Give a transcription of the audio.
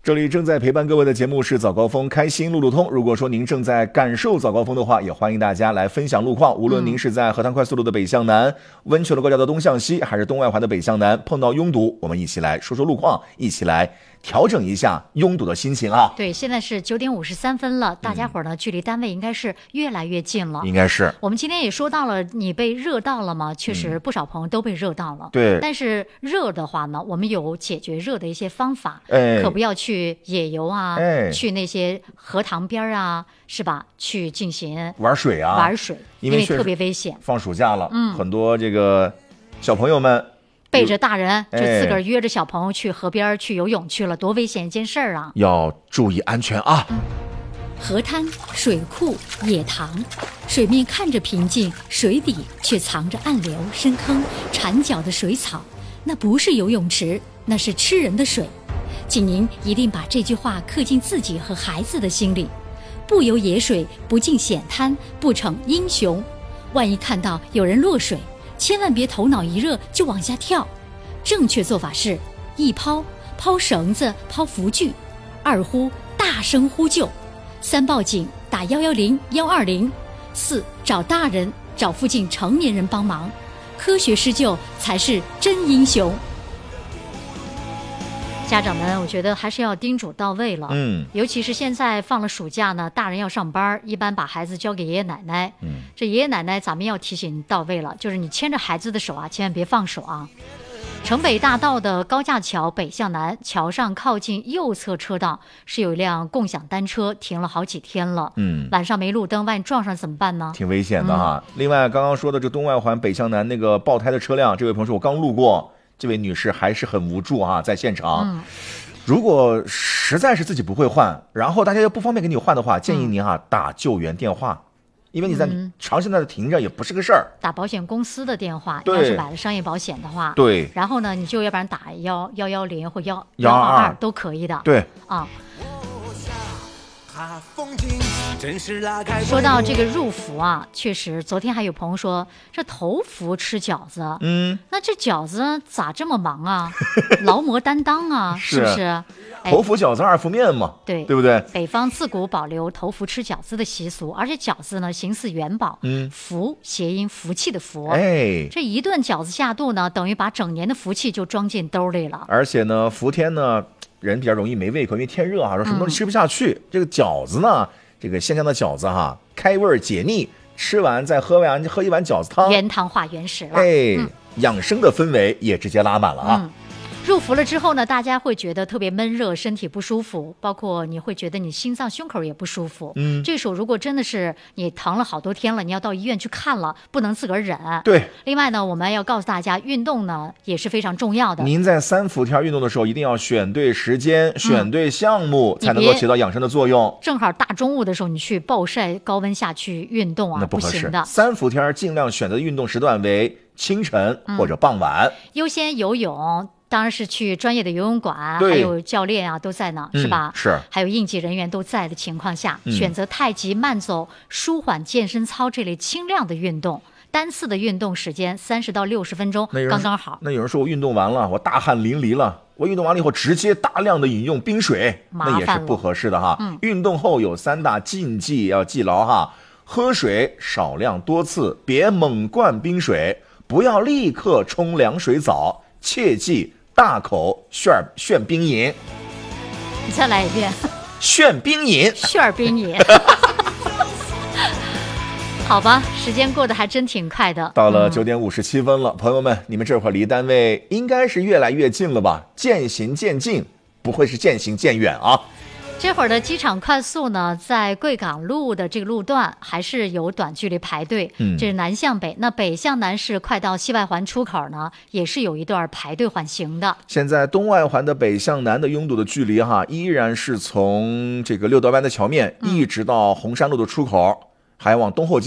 这里正在陪伴各位的节目是早高峰开心路路通。如果说您正在感受早高峰的话，也欢迎大家来分享路况。无论您是在河滩快速路的北向南、温泉路高架的东向西，还是东外环的北向南，碰到拥堵，我们一起来说说路况，一起来调整一下拥堵的心情啊。 对，现在是9点53分了，大家伙呢距离单位应该是越来越近了。 应该是。 我们今天也说到了，你被热到了吗？确实不少朋友都被热到了。 对。 但是热的话呢，我们有解决热的一些方法，可不要去野游啊，去那些河塘边啊，是吧？去进行玩水啊， 玩水，因为特别危险。 放暑假了，很多这个小朋友们背着大人就自个儿约着小朋友去河边去游泳去了，多危险一件事儿啊！ 要注意安全啊！ 河滩、水库、野塘，水面看着平静，水底却藏着暗流、深坑、缠脚的水草，那不是游泳池，那是吃人的水。请您一定把这句话刻进自己和孩子的心里：不游野水，不进险滩，不逞英雄。万一看到有人落水，千万别头脑一热就往下跳。正确做法是：一抛绳子，抛浮具；二呼，大声呼救；三报警，打110、120；四找大人，找附近成年人帮忙。科学施救才是真英雄。 家长们，我觉得还是要叮嘱到位了。尤其是现在放了暑假呢，大人要上班，一般把孩子交给爷爷奶奶。这爷爷奶奶咱们要提醒到位了，就是你牵着孩子的手啊，千万别放手啊。城北大道的高架桥北向南，桥上靠近右侧车道是有一辆共享单车停了好几天了。晚上没路灯，万一撞上怎么办呢？ 挺危险的哈。另外，刚刚说的这东外环北向南那个爆胎的车辆，这位朋友说我刚路过。这位女士还是很无助啊，在现场。如果实在是自己不会换，然后大家又不方便给你换的话，建议您打救援电话，因为你在长时间的停着也不是个事儿。 打保险公司的电话，要是买了商业保险的话， 对。 然后呢，你就要不然打110或122都可以的。 对啊。说到这个入伏啊，确实，昨天还有朋友说这头伏吃饺子，那这饺子咋这么忙啊？劳模担当啊，是不是？ 头伏饺子二伏面嘛，对不对？ 北方自古保留头伏吃饺子的习俗，而且饺子呢形似元宝，福谐音福气的福，这一顿饺子下肚呢，等于把整年的福气就装进兜里了。 而且呢，伏天呢，人比较容易没胃口，因为天热说什么东西吃不下去。这个饺子呢，这个鲜香的饺子开胃解腻，吃完再喝一碗饺子汤， 原汤化原食了。 养生的氛围也直接拉满了啊。 入伏了之后呢，大家会觉得特别闷热，身体不舒服，包括你会觉得你心脏胸口也不舒服。这时候如果真的是你疼了好多天了，你要到医院去看了，不能自个儿忍。 对。 另外呢，我们要告诉大家，运动呢也是非常重要的。 您在3伏天运动的时候，一定要选对时间，选对项目，才能够起到养生的作用。 正好大中午的时候，你去暴晒高温下去运动啊， 那不合适行的。 3伏天尽量选择的运动时段为清晨或者傍晚。 优先游泳。当然是去专业的游泳馆，还有教练啊都在呢，是吧？ 是。还有应急人员都在的情况下，选择太极、慢走、舒缓健身操这类轻量的运动，单次的运动时间30到60分钟，刚刚好。 那有人说我运动完了，我大汗淋漓了，我运动完了以后直接大量的饮用冰水，那也是不合适的哈。运动后有3大禁忌要记牢哈：喝水少量多次，别猛灌冰水，不要立刻冲凉水澡，切记。大口炫冰饮， 你再来一遍。 炫冰饮， 炫冰饮。好吧，时间过得还真挺快的。 到了9点57分了，朋友们，你们这会儿离单位应该是越来越近了吧？渐行渐近，不会是渐行渐远啊。 这会儿的机场快速呢，在贵港路的这个路段还是有短距离排队，这是南向北。那北向南是快到西外环出口呢，也是有一段排队缓行的。 现在东外环的北向南的拥堵的距离依然是从这个6道湾的桥面一直到红山路的出口，还往东后